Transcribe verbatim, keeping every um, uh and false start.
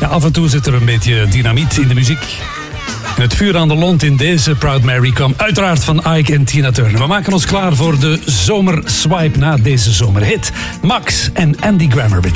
af en toe zit er een beetje dynamiet in de muziek. En het vuur aan de lont in deze Proud Mary kwam uiteraard van Ike en Tina Turner. We maken ons klaar voor de zomerswipe na deze zomerhit. Max en Andy Grammer met